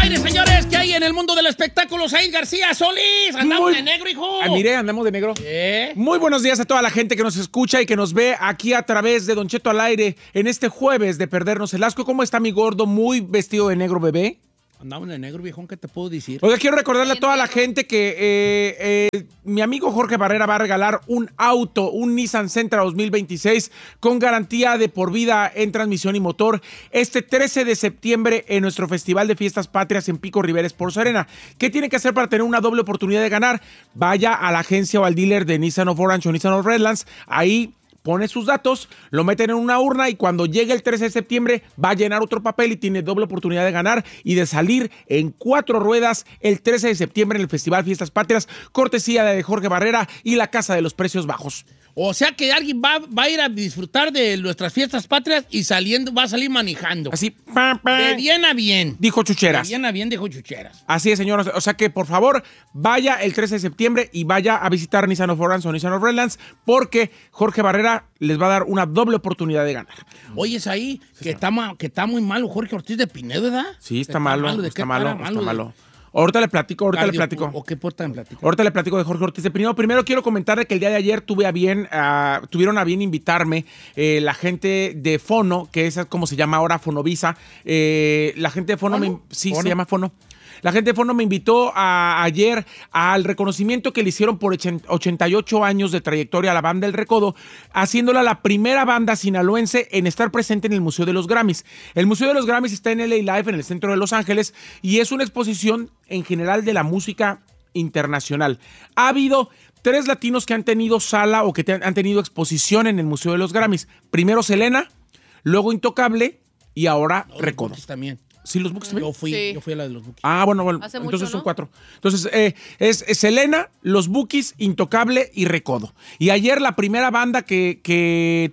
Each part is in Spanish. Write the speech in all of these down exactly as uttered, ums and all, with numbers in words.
aire, señores, ¿qué hay en el mundo del espectáculo? Said García Solís, andamos Muy... de negro, hijo. Ah, mire, andamos de negro. ¿Eh? Muy buenos días a toda la gente que nos escucha y que nos ve aquí a través de Don Cheto al aire en este jueves de Perdernos el Asco. ¿Cómo está mi gordo muy vestido de negro, bebé? Andamos de negro, viejón, ¿qué te puedo decir? Oiga, quiero recordarle a toda la gente que eh, eh, mi amigo Jorge Barrera va a regalar un auto, un Nissan Sentra dos mil veintiséis con garantía de por vida en transmisión y motor este trece de septiembre en nuestro Festival de Fiestas Patrias en Pico Rivera Sports Arena. ¿Qué tiene que hacer para tener una doble oportunidad de ganar? Vaya a la agencia o al dealer de Nissan of Orange o Nissan of Redlands, ahí pone sus datos, lo meten en una urna y cuando llegue el trece de septiembre va a llenar otro papel y tiene doble oportunidad de ganar y de salir en cuatro ruedas el trece de septiembre en el Festival Fiestas Patrias, cortesía de Jorge Barrera y la Casa de los Precios Bajos. O sea que alguien va, va a ir a disfrutar de nuestras fiestas patrias y saliendo va a salir manejando. Así, pa, pa. De bien a bien. Dijo Chucheras. De bien a bien, dijo Chucheras. Así es, señor. O sea que, por favor, vaya el trece de septiembre y vaya a visitar Nissan of Orange o Nissan of Redlands porque Jorge Barrera les va a dar una doble oportunidad de ganar. Oye, es ahí sí, que, está ma, que está muy malo Jorge Ortiz de Pinedo, ¿verdad? Sí, está, está malo, malo. Está malo, malo, está malo. Ahorita le platico, ahorita Cardio, le platico. ¿O qué porta en platico? Ahorita le platico de Jorge Ortiz de Pinedo. Primero quiero comentarle que el día de ayer tuve a bien, uh, tuvieron a bien invitarme eh, la gente de Fono, que es como se llama ahora Fonovisa. Eh, la gente de Fono, ¿Fono? Me, sí, ¿Fono? se llama Fono. La gente de Fono me invitó a, ayer al reconocimiento que le hicieron por ochenta y ocho años de trayectoria a la banda El Recodo, haciéndola la primera banda sinaloense en estar presente en el Museo de los Grammys. El Museo de los Grammys está en L A Live, en el centro de Los Ángeles, y es una exposición en general de la música internacional. Ha habido tres latinos que han tenido sala o que te, han tenido exposición en el Museo de los Grammys. Primero Selena, luego Intocable y ahora no, Recodo. También. ¿Sí, los Bukis también? Yo fui, sí. yo fui a la de los Bukis. Ah, bueno, bueno. Hace entonces mucho, son ¿no? cuatro. Entonces, eh, es, es Selena, los Bukis, Intocable y Recodo. Y ayer la primera banda que, que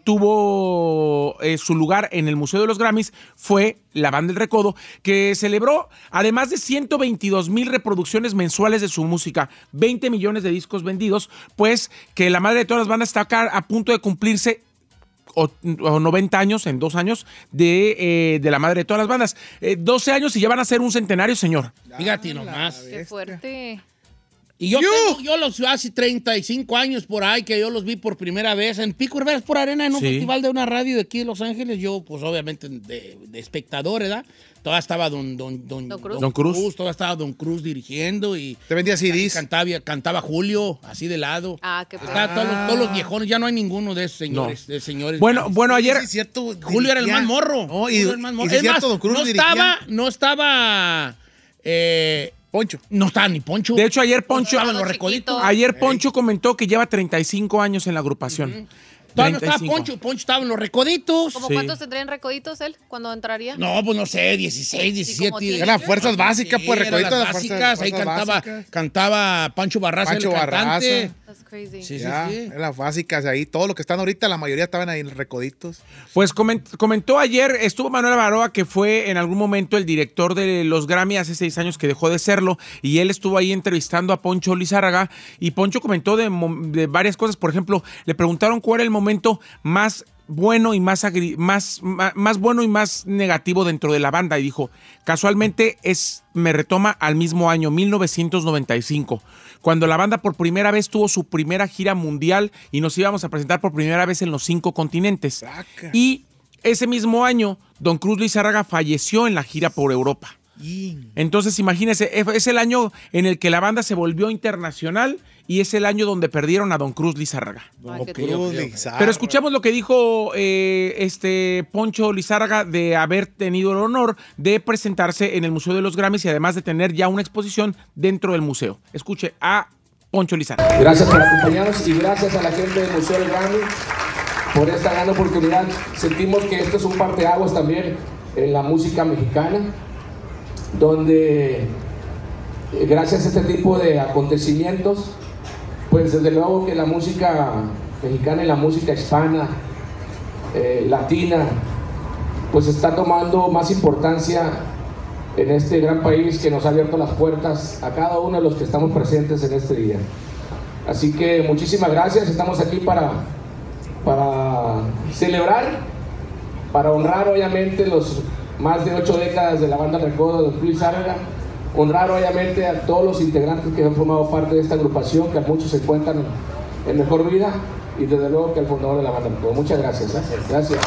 tuvo eh, su lugar en el Museo de los Grammys fue la banda El Recodo, que celebró, además de ciento veintidós mil reproducciones mensuales de su música, veinte millones de discos vendidos, pues que la madre de todas las bandas está acá a punto de cumplirse O, o noventa años, en dos años, de, eh, de la madre de todas las bandas. Eh, doce años y ya van a ser un centenario, señor. Fíjate nomás. Qué fuerte. Y yo, tengo, yo los hace treinta y cinco años por ahí que yo los vi por primera vez en Pico Rivera por Arena, en un sí. festival de una radio de aquí de Los Ángeles. Yo, pues obviamente, de, de espectador, ¿verdad? Todavía estaba Don, don, don, don, Cruz. don Cruz. Cruz, todavía estaba Don Cruz dirigiendo y... Te vendía C Ds. Cantaba, cantaba Julio, así de lado. Ah, qué Estaba ah. todos, los, todos los viejones, ya no hay ninguno de esos señores. No. De señores bueno, grandes. bueno, ayer... Sí, es cierto, Julio era el más morro. No, y, Julio era el más morro. y Es es cierto, más, Don Cruz no dirigía. estaba, no estaba... Eh, Poncho. No estaba ni Poncho. De hecho, ayer Poncho... Estaban los recoditos. Ayer Poncho comentó que lleva treinta y cinco años en la agrupación. Uh-huh. Todavía no estaba treinta y cinco. Poncho. Poncho estaba en los recoditos. ¿Cómo Sí. cuántos tendrían recoditos él cuando entraría? No, pues no sé, dieciséis, diecisiete. como diez. Eran fuerzas básicas, pues, Sí, eran recoditos de las fuerzas- básicas. Ahí fuerzas cantaba, básicas. cantaba Pancho Barraza, Pancho el cantante. Barraza. That's crazy. Sí, sí, Ya, sí. eran las básicas ahí. Todos los que están ahorita, la mayoría estaban ahí en recoditos. Pues coment- comentó ayer, estuvo Manuel Baroa, que fue en algún momento el director de los Grammy hace seis años que dejó de serlo, y él estuvo ahí entrevistando a Poncho Lizárraga, y Poncho comentó de, de varias cosas. Por ejemplo, le preguntaron cuál era el momento más bueno y más, agri- más, más, más bueno y más negativo dentro de la banda, y dijo, casualmente es, me retoma al mismo año, mil novecientos noventa y cinco, cuando la banda por primera vez tuvo su primera gira mundial y nos íbamos a presentar por primera vez en los cinco continentes. Saca. Y ese mismo año, Don Cruz Lizárraga falleció en la gira por Europa. Entonces, imagínense, es el año en el que la banda se volvió internacional y es el año donde perdieron a Don Cruz Lizárraga. Ay, qué Cruz triste. Lizárraga. Pero escuchemos lo que dijo eh, este Poncho Lizárraga de haber tenido el honor de presentarse en el Museo de los Grammys y además de tener ya una exposición dentro del museo. Escuche a Poncho Lizárraga. Gracias por acompañarnos y gracias a la gente del Museo del Grammy por esta gran oportunidad. Sentimos que esto es un parteaguas también en la música mexicana, donde eh, gracias a este tipo de acontecimientos, pues desde luego que la música mexicana y la música hispana, eh, latina, pues está tomando más importancia en este gran país que nos ha abierto las puertas a cada uno de los que estamos presentes en este día. Así que muchísimas gracias, estamos aquí para, para celebrar, para honrar obviamente los más de ocho décadas de la banda Recodo de Cruz Lizárraga honrar obviamente a todos los integrantes que han formado parte de esta agrupación, que a muchos se encuentran en mejor vida, y desde luego que al fundador de la banda. Muchas gracias. ¿eh? Gracias.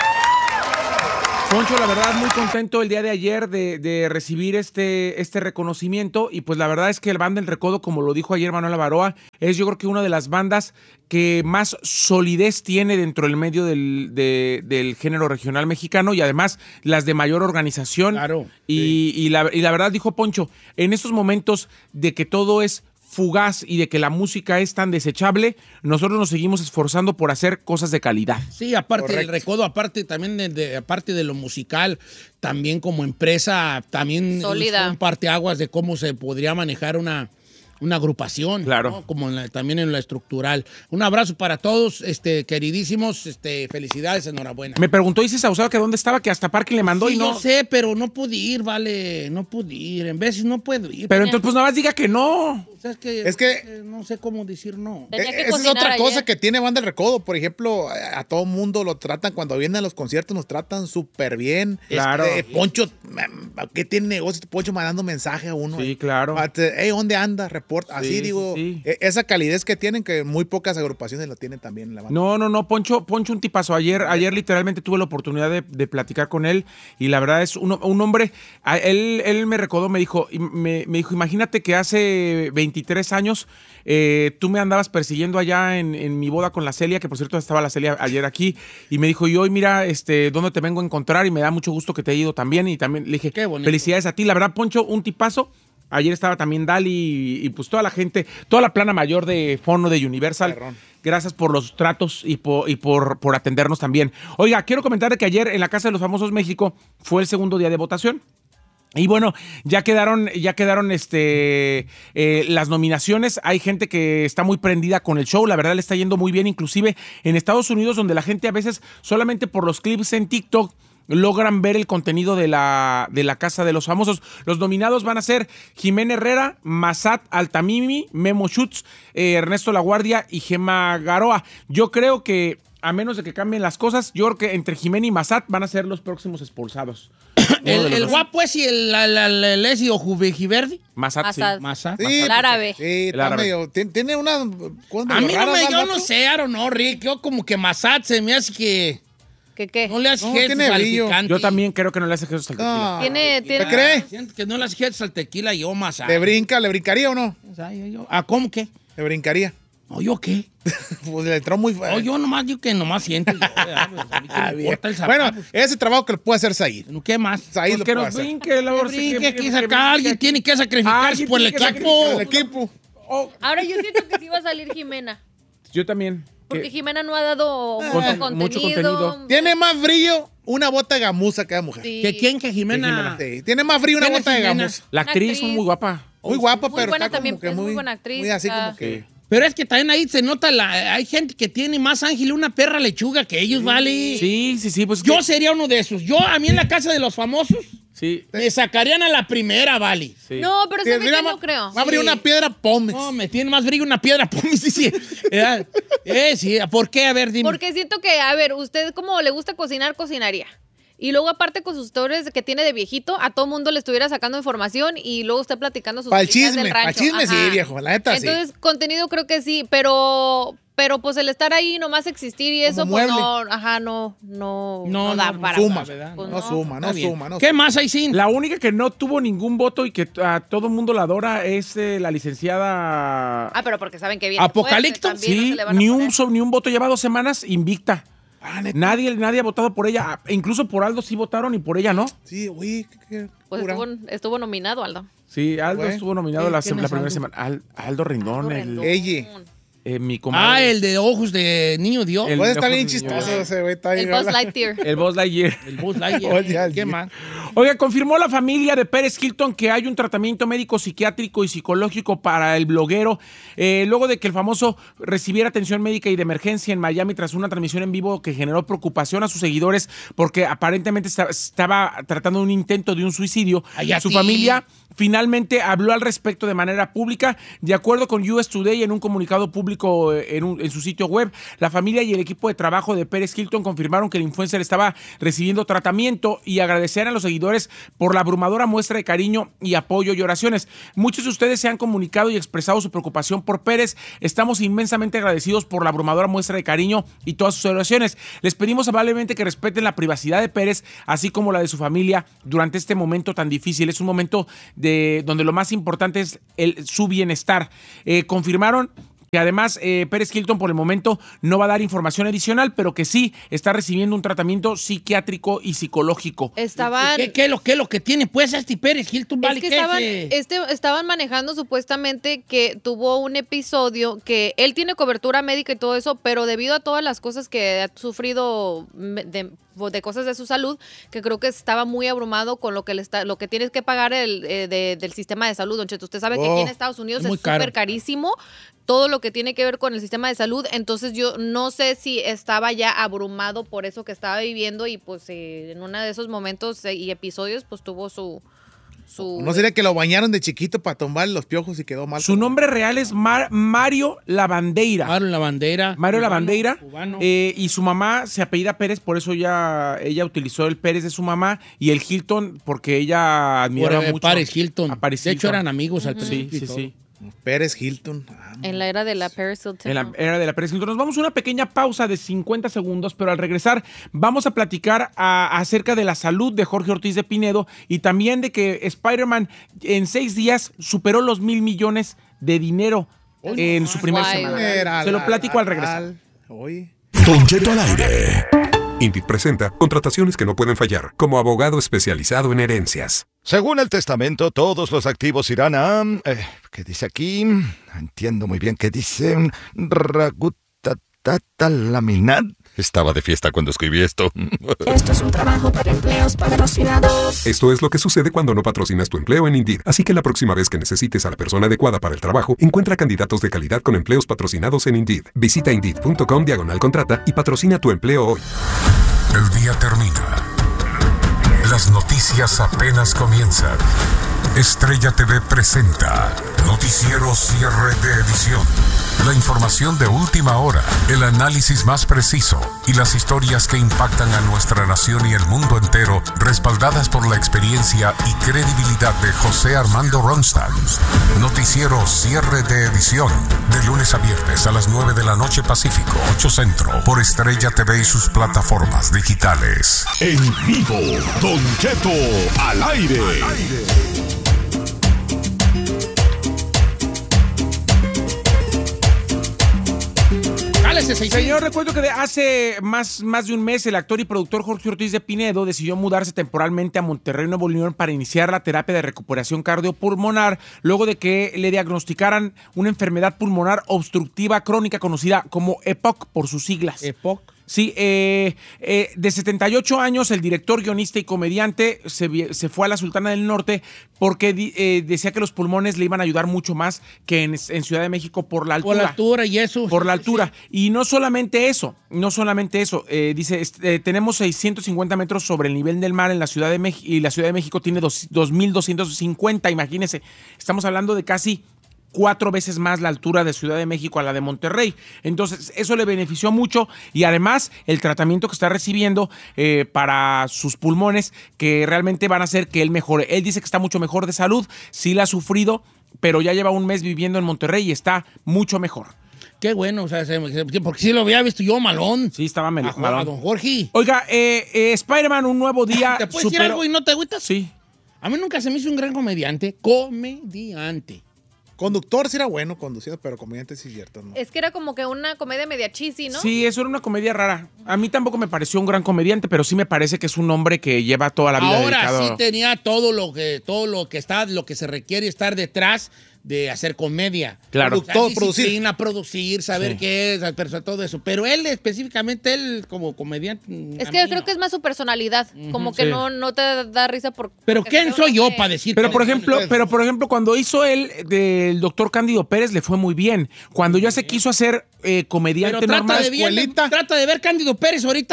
Poncho, la verdad, muy contento el día de ayer de, de recibir este, este reconocimiento, y pues la verdad es que el Banda El Recodo, como lo dijo ayer Manuel Avaroa, es yo creo que una de las bandas que más solidez tiene dentro del medio del, de, del género regional mexicano, y además las de mayor organización. Claro. Y, sí. y, la, y la verdad, dijo Poncho, en estos momentos de que todo es fugaz y de que la música es tan desechable, nosotros nos seguimos esforzando por hacer cosas de calidad. Sí, aparte Correcto. del recodo, aparte también de, de- aparte de lo musical, también como empresa, también Sólida. son parteaguas de cómo se podría manejar una, una agrupación, Claro. ¿no? Como en la- también en la estructural. Un abrazo para todos, este, queridísimos, este, felicidades, enhorabuena. Me preguntó Isis Saucedo que dónde estaba, que hasta Parque le mandó Sí, y no. yo sé, pero no pude ir, vale, no pude ir. En veces no puedo ir. Pero entonces, pues nada más diga que no. O sea, es que, Es que- eh, no sé cómo decir no. Tenía que Esa es cocinar otra cosa ayer. que tiene Banda El Recodo. Por ejemplo, a, a todo mundo lo tratan, cuando vienen a los conciertos, nos tratan súper bien. Claro. Este, Poncho, ¿qué tiene negocio? Poncho mandando mensaje a uno. Sí, claro. Hey, ¿dónde anda? Reporta. Así Sí, digo, sí, sí. e- esa calidez que tienen, que muy pocas agrupaciones la tienen también en la banda. No, no, no, Poncho, Poncho un tipazo. Ayer, ayer literalmente tuve la oportunidad de, de platicar con él, y la verdad es un, un hombre, a- él, él me recordó, me dijo, y me, me dijo, imagínate que hace veintitrés años eh, tú me andabas persiguiendo allá en, en mi boda con la Celia, que por cierto estaba la Celia ayer aquí, y me dijo, y hoy mira, este, ¿dónde te vengo a encontrar? Y me da mucho gusto que te haya ido también, y también le dije, Qué bonito. felicidades a ti. La verdad, Poncho, un tipazo. Ayer estaba también Dali y, y pues toda la gente, toda la plana mayor de Fono de Universal. Perrón. Gracias por los tratos y, po- y por, por atendernos también. Oiga, quiero comentar que ayer en la Casa de los Famosos México fue el segundo día de votación. Y bueno, ya quedaron, ya quedaron este, eh, las nominaciones. Hay gente que está muy prendida con el show. La verdad le está yendo muy bien, inclusive en Estados Unidos, donde la gente a veces solamente por los clips en TikTok logran ver el contenido de la, de la Casa de los Famosos. Los nominados van a ser Jimena Herrera, Massat Altamimi, Memo Schutz, eh, Ernesto Laguardia y Gemma Garoa. Yo creo que, a menos de que cambien las cosas, yo creo que entre Jimena y Massat van a ser los próximos expulsados. Uno El, de los el dos. guapo es y el, la, la, la, el Esi o Juvejiverdi. Massat, sí. Massat. Masa. Sí, El porque- árabe. Sí, El está árabe. medio- tiene, tiene una cosa A medio mí no rara, me, ¿no, yo el no vato? sé, I don't know, Rick. Yo como que Massat se me hace que ¿Qué qué? no le hace No, gestos tiene al brillo. picante. Yo también creo que no le hace gestos al tequila. No. Tiene, tiene. ¿Te cree? Siento que no le hace gestos al tequila, yo Massat. ¿Le brinca? ¿Le brincaría o no? Ay, ay, yo- ¿Ah, cómo qué? Le brincaría. No, ¿yo qué? Pues le entró muy No, yo nomás, yo que nomás siento. Yo, ¿verdad? Pues, a mí que me importa el zapato. Bueno, ese trabajo que lo puede hacer Said. Bueno, ¿qué más? Said Pues lo que puede nos hacer. brinque, la Que bolsa, brinque, que- aquí que- saca, que- alguien que- tiene que sacrificarse Alguien por el tiene que equipo. El equipo. Oh, Ahora yo siento que sí va a salir Jimena. yo también. Porque Que- Jimena no ha dado mucho Conten- contenido. mucho contenido. Tiene más brillo una bota de gamuza que la mujer. Sí. ¿Que quién? ¿Que Jimena? Sí, tiene más brillo una ¿Quién es bota de Jimena? gamuza. La Una actriz, actriz. muy guapa. Muy guapa, Muy pero buena está también, como que es muy muy, buena actriz, muy así ah. como que... Pero es que también ahí se nota, la, hay gente que tiene más ángel una perra lechuga que ellos, ¿vale? Sí, sí, sí. Pues Yo que- sería uno de esos. Yo, a mí en la casa de los famosos, Sí. me sacarían a la primera, ¿vale? Sí. No, pero Sí, ¿sabe mira, qué? va- No creo. Va a abrir Sí. una piedra Pómez. No, me tiene más brillo una piedra. Pum, sí, sí. Eh, eh, sí, ¿por qué? A ver, dime. Porque siento que, a ver, usted como le gusta cocinar, cocinaría. Y luego aparte con sus historias que tiene de viejito, a todo mundo le estuviera sacando información y luego usted platicando sus Para el cositas chisme, del para el rancho. chisme sí, Ajá. viejo, la neta sí. Entonces, contenido creo que sí, pero pero pues el estar ahí nomás existir y eso, Como pues mueble. no, ajá, no, no, No, no, da no, para. suma, ¿verdad? Pues no, no. suma, no Está bien. suma, no ¿Qué suma. más hay sin? La única que no tuvo ningún voto y que a todo mundo la adora es eh, la licenciada. Ah, pero porque saben que viene ¿Apocalipto? fuerte, también no Sí, se le van a ni poner. un, so- ni un voto, lleva dos semanas invicta. Ah, neta. Nadie, nadie ha votado por ella. Ah, incluso por Aldo sí votaron y por ella no. Sí, güey, qué, qué Pues cura. estuvo, estuvo nominado, Aldo. Sí, Aldo Güey. estuvo nominado ¿Quién- la, quién sem- la es primera Aldo? semana. Al- Aldo Rendón, Aldo el, Rendón. Ella. eh, mi Ah, comadre. el de ojos de niño Dios. El- Pues está ojos bien de chistoso niño. ese güey. Está El bien, Buzz habla- Lightyear. El Buzz Lightyear. El Buzz Lightyear. Oye, ¿Qué alguien. más? Oiga, confirmó la familia de Pérez Hilton que hay un tratamiento médico, psiquiátrico y psicológico para el bloguero, eh, luego de que el famoso recibiera atención médica y de emergencia en Miami tras una transmisión en vivo que generó preocupación a sus seguidores porque aparentemente esta- estaba tratando un intento de un suicidio. Ay, a Su ti. familia finalmente habló al respecto de manera pública. De acuerdo con U S Today, en un comunicado público en, un, en su sitio web, la familia y el equipo de trabajo de Pérez Hilton confirmaron que el influencer estaba recibiendo tratamiento y agradecer a los seguidores por la abrumadora muestra de cariño y apoyo y oraciones. Muchos de ustedes se han comunicado y expresado su preocupación por Pérez. Estamos inmensamente agradecidos por la abrumadora muestra de cariño y todas sus oraciones. Les pedimos amablemente que respeten la privacidad de Pérez, así como la de su familia durante este momento tan difícil. Es un momento de donde lo más importante es el, su bienestar. Eh, confirmaron que además eh, Pérez Hilton por el momento no va a dar información adicional, pero que sí está recibiendo un tratamiento psiquiátrico y psicológico. Estaban... ¿Qué, qué, lo, qué lo que tiene pues este Pérez Hilton? Vale, es que estaban, este, estaban manejando supuestamente que tuvo un episodio que él tiene cobertura médica y todo eso, pero debido a todas las cosas que ha sufrido de, de cosas de su salud, que creo que estaba muy abrumado con lo que le está, lo que tienes que pagar el, eh, de, del sistema de salud. Don Cheto, usted sabe oh, que aquí en Estados Unidos es súper carísimo todo lo que tiene que ver con el sistema de salud, entonces yo no sé si estaba ya abrumado por eso que estaba viviendo y pues eh, en uno de esos momentos eh, y episodios pues tuvo su... Su... ¿No sería que lo bañaron de chiquito para tumbar los piojos y quedó mal? Su nombre real es Mar Mario Lavandeira. Mario Lavandeira. Mario cubano, Lavandeira. Cubano. Eh, y su mamá se apellida Pérez, por eso ya ella utilizó el Pérez de su mamá y el Hilton porque ella admiraba Por, mucho Paris Hilton. a Paris de Hilton. hecho eran amigos al uh-huh. principio. Sí, sí, sí. Pérez Hilton. Ah, en la era de la Paris Hilton. En la era de la Paris Hilton. Nos vamos a una pequeña pausa de cincuenta segundos, pero al regresar vamos a platicar a, acerca de la salud de Jorge Ortiz de Pinedo y también de que Spider-Man en seis días superó los mil millones de dinero oh, en su primera semana. Se lo platico al regresar. Hoy. Don Cheto al aire. Indeed presenta contrataciones que no pueden fallar, como abogado especializado en herencias. Según el testamento, todos los activos irán a... Eh, ¿Qué dice aquí? Entiendo muy bien qué dice. Ragutatata laminat. Estaba de fiesta cuando escribí esto. Esto es un trabajo para empleos patrocinados. Esto es lo que sucede cuando no patrocinas tu empleo en Indeed. Así que la próxima vez que necesites a la persona adecuada para el trabajo, encuentra candidatos de calidad con empleos patrocinados en Indeed. Visita Indeed.com diagonal contrata y patrocina tu empleo hoy. El día termina. Las noticias apenas comienzan. Estrella T V presenta Noticiero Cierre de Edición. La información de última hora, el análisis más preciso y las historias que impactan a nuestra nación y el mundo entero, respaldadas por la experiencia y credibilidad de José Armando Ronstadt. Noticiero Cierre de Edición, de lunes a viernes a las nueve de la noche Pacífico, ocho Centro, por Estrella T V y sus plataformas digitales. En vivo, Don Cheto al aire. Al aire. Señor, recuerdo que de hace más, más de un mes el actor y productor Jorge Ortiz de Pinedo decidió mudarse temporalmente a Monterrey, Nuevo León para iniciar la terapia de recuperación cardiopulmonar luego de que le diagnosticaran una enfermedad pulmonar obstructiva crónica conocida como E P O C por sus siglas. E P O C. Sí, eh, eh, de setenta y ocho años, el director, guionista y comediante se, se fue a la Sultana del Norte porque di, eh, decía que los pulmones le iban a ayudar mucho más que en, en Ciudad de México por la altura. Por la altura y eso. Por la altura. Sí. Y no solamente eso, no solamente eso. Eh, dice, eh, tenemos seiscientos cincuenta metros sobre el nivel del mar en la Ciudad de México y la Ciudad de México tiene dos mil doscientos cincuenta, imagínense. Estamos hablando de casi cuatro veces más la altura de Ciudad de México a la de Monterrey. Entonces, eso le benefició mucho y además el tratamiento que está recibiendo eh, para sus pulmones que realmente van a hacer que él mejore. Él dice que está mucho mejor de salud, sí la ha sufrido, pero ya lleva un mes viviendo en Monterrey y está mucho mejor. Qué bueno, o sea, porque sí lo había visto yo malón. Sí, estaba malón. A don Jorge. Oiga, eh, eh, Spider-Man, un nuevo día. ¿Te puedes decir algo y no te agüitas? Sí. A mí nunca se me hizo un gran comediante. Comediante. Conductor sí era bueno conduciendo, pero comediante sí es cierto, ¿no? Es que era como que una comedia media cheesy, ¿no? Sí, eso era una comedia rara. A mí tampoco me pareció un gran comediante, pero sí me parece que es un hombre que lleva toda la vida Ahora dedicado. sí tenía todo lo que todo lo que está lo que se requiere estar detrás de hacer comedia. Claro. O sea, todo, producir. producir, saber sí. qué es, persona, todo eso. Pero él específicamente, él como comediante... Es que yo creo no. que es más su personalidad. Uh-huh, como que sí. no, no te da risa por... Pero ¿quién soy yo para decir? Pero por ejemplo, pero por ejemplo, cuando hizo él del doctor Cándido Pérez le fue muy bien. Cuando ya se quiso hacer eh, comediante pero trata normal... De bien, trata de ver Cándido Pérez ahorita.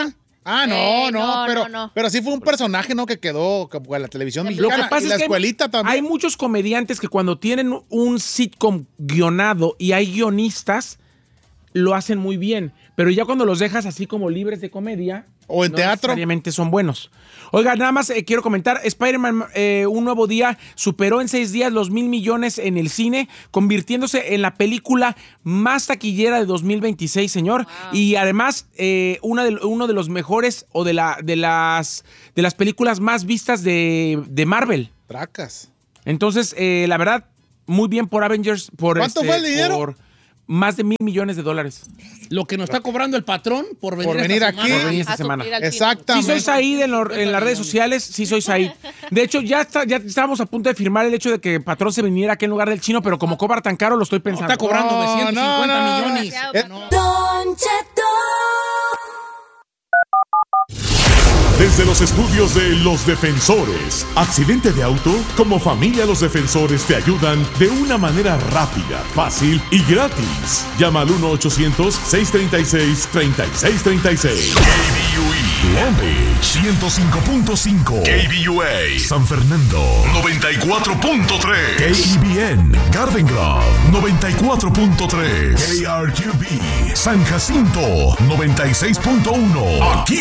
Ah, no, Eh, no, no, pero, no, no. pero sí fue un personaje, ¿no? Que quedó como en la televisión Lo mexicana. que pasa y la es que escuelita hay, también. hay muchos comediantes que cuando tienen un sitcom guionado y hay guionistas, lo hacen muy bien. Pero ya cuando los dejas así como libres de comedia... O en no teatro. necesariamente son buenos. Oiga, nada más eh, quiero comentar, Spider-Man eh, Un Nuevo Día superó en seis días los mil millones en el cine, convirtiéndose en la película más taquillera de dos mil veintiséis, señor. Wow. Y además, eh, una de, uno de los mejores o de, la, de, las, de las películas más vistas de, de Marvel. Tracas. Entonces, eh, la verdad, muy bien por Avengers. Por ¿Cuánto este, fue el dinero? Por más de mil millones de dólares. Lo que nos está cobrando el patrón por venir, por venir esta aquí. semana. Por venir esta semana. Exactamente. Sí soy Said en, lo, en las redes sociales, sí soy Said. De hecho, ya, está, ya estábamos a punto de firmar el hecho de que Patrón se viniera aquí en lugar del Chino, pero como cobra tan caro, lo estoy pensando. No, está cobrando No, de ciento cincuenta no, no, millones. no. No. Don Cheto. Desde los estudios de Los Defensores. Accidente de auto. Como familia, Los Defensores te ayudan de una manera rápida, fácil y gratis. Llama al uno ochocientos, seiscientos treinta y seis, treinta y seis treinta y seis. K B U E Long Beach ciento cinco punto cinco. K B U A San Fernando noventa y cuatro punto tres. K E B N Garden Grove noventa y cuatro punto tres. K R Q B San Jacinto noventa y seis punto uno. Aquí